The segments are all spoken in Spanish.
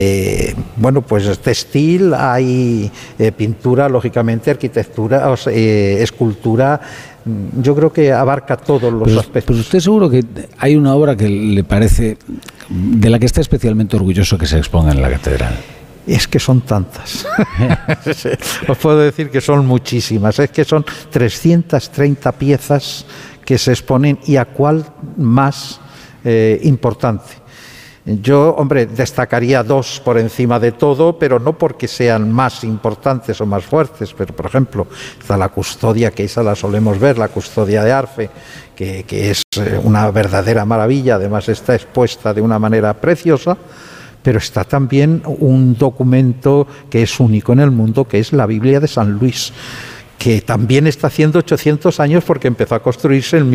bueno, pues textil, hay pintura, lógicamente, arquitectura, escultura. Yo creo que abarca todos los aspectos. Pero usted seguro que hay una obra que le parece, de la que está especialmente orgulloso que se exponga en la catedral. Es que son tantas. Os puedo decir que son muchísimas. Es que son 330 piezas que se exponen, y a cuál más importante. Yo, hombre, destacaría dos por encima de todo, pero no porque sean más importantes o más fuertes. Pero, por ejemplo, está la custodia, que esa la solemos ver, la custodia de Arfe, que es una verdadera maravilla. Además está expuesta de una manera preciosa. Pero está también un documento que es único en el mundo, que es la Biblia de San Luis, que también está haciendo 800 años porque empezó a construirse en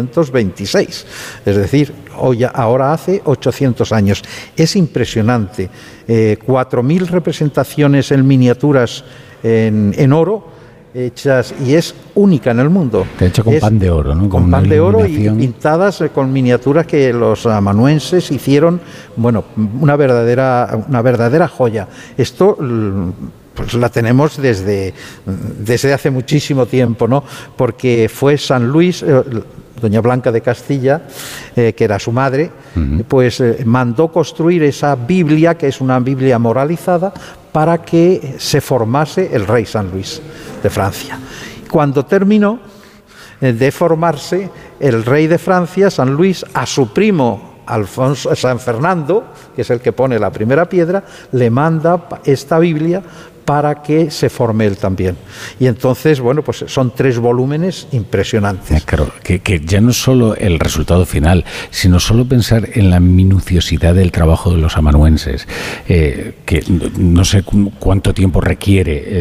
1226. Es decir, ahora hace 800 años. Es impresionante. 4.000 representaciones en miniaturas en oro, hechas, y es única en el mundo. Hecha con pan de oro, ¿no? Con pan de oro y pintadas con miniaturas que los amanuenses hicieron, bueno, una verdadera joya. Esto pues la tenemos desde hace muchísimo tiempo, ¿no? Porque fue San Luis, doña Blanca de Castilla, que era su madre, pues mandó construir esa Biblia, que es una Biblia moralizada, para que se formase el rey San Luis de Francia. Cuando terminó de formarse el rey de Francia, San Luis, a su primo San Fernando, que es el que pone la primera piedra, le manda esta Biblia para que se forme él también. Y entonces, bueno, pues son 3 volúmenes impresionantes. Claro, que ya no es solo el resultado final, sino solo pensar en la minuciosidad del trabajo de los amanuenses, que no sé cuánto tiempo requiere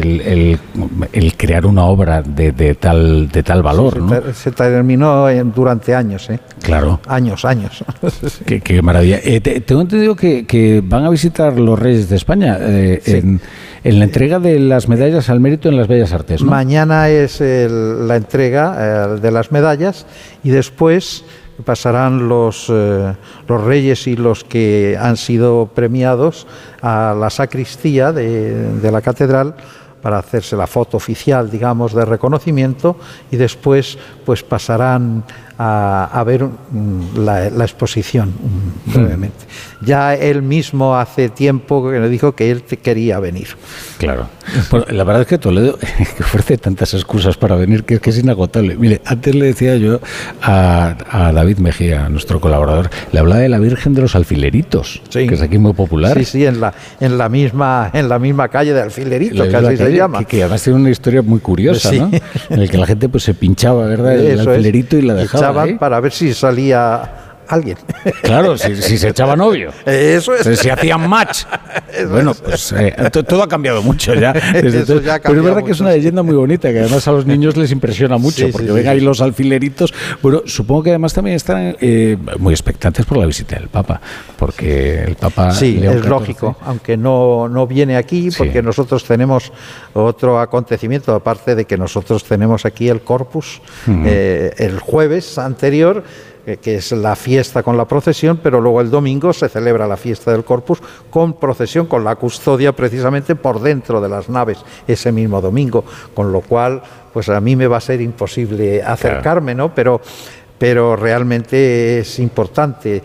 el crear una obra de tal valor, sí, ¿no? Se terminó durante años, ¿eh? Claro. Años. Qué maravilla. Tengo entendido que van a visitar los Reyes de España sí. En la entrega de las medallas al mérito en las Bellas Artes, ¿no? Mañana es la entrega de las medallas, y después pasarán los reyes y los que han sido premiados a la sacristía de la catedral para hacerse la foto oficial, digamos, de reconocimiento, y después pues pasarán a ver la exposición brevemente. Ya él mismo hace tiempo que me dijo que él quería venir. Claro. Bueno, la verdad es que Toledo que ofrece tantas excusas para venir que es inagotable. Mire, antes le decía yo a David Mejía, nuestro colaborador, le hablaba de la Virgen de los Alfileritos, sí, que es aquí muy popular. Sí, en la misma calle de Alfileritos, casi se llama. Que además tiene una historia muy curiosa, sí, ¿no? En el que la gente pues se pinchaba, ¿verdad? El alfilerito y la dejaba para ver si salía alguien. Claro, si se echaba novio. Eso es. Si hacían match. Bueno, pues todo ha cambiado mucho ya. Pero es verdad mucho, que es una leyenda muy bonita, que además a los niños les impresiona mucho, sí, porque ven ahí los alfileritos. Bueno, supongo que además también están muy expectantes por la visita del Papa, porque el Papa... Sí, León es XIV, lógico, aunque no viene aquí, porque sí, nosotros tenemos otro acontecimiento, aparte de que nosotros tenemos aquí el Corpus, el jueves anterior, que es la fiesta con la procesión, pero luego el domingo se celebra la fiesta del Corpus con procesión, con la custodia precisamente por dentro de las naves ese mismo domingo, con lo cual pues a mí me va a ser imposible acercarme, ¿no? Pero realmente es importante.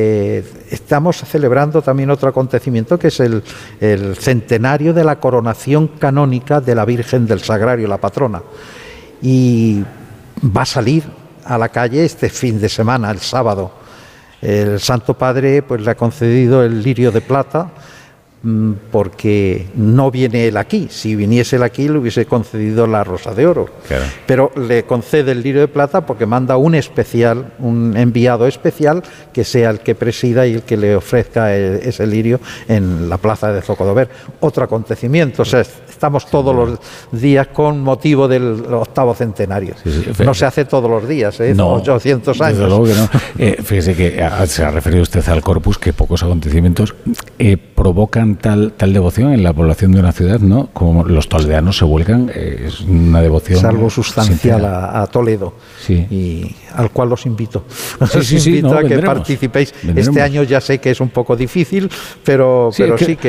Estamos celebrando también otro acontecimiento, que es el centenario de la coronación canónica de la Virgen del Sagrario, la patrona, y va a salir a la calle este fin de semana, el sábado. El Santo Padre pues le ha concedido el lirio de plata, porque no viene él aquí. Si viniese él aquí le hubiese concedido la rosa de oro, claro, pero le concede el lirio de plata porque manda un enviado especial que sea el que presida y el que le ofrezca ese lirio en la plaza de Zocodover. Otro acontecimiento, o sea, estamos todos los días con motivo del 8º centenario. Sí, no se hace todos los días, no, 800 años. Desde luego que no. Fíjese que se ha referido usted al Corpus, que pocos acontecimientos provocan tal devoción en la población de una ciudad, ¿no? Como los toledanos se vuelcan, es una devoción. Es algo sustancial a Toledo, sí, y al cual los invito. Os invito a que participéis. Vendremos. Este año ya sé que es un poco difícil, pero sí que